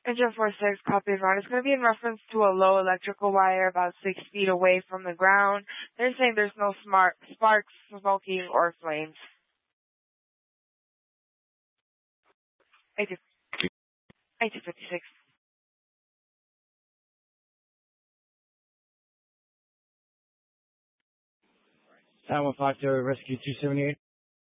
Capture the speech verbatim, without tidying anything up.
Engine four six, copy Ron. It's going to be in reference to a low electrical wire about six feet away from the ground. They're saying there's no smart sparks, smoking, or flames. eighty, eighty fifty-six. Tower five zero, Rescue two seventy-eight.